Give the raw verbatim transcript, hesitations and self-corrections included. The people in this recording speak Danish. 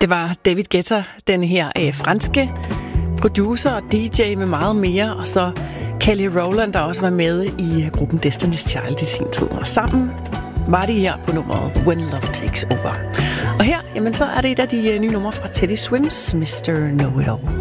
Det var David Guetta, den her øh, franske producer og D J med meget mere, og så Kelly Rowland, der også var med i gruppen Destiny's Child i sin tid. Og sammen var de her på nummeret When Love Takes Over. Og her, jamen, så er det et af de nye numre fra Teddy Swims, mister Know It All.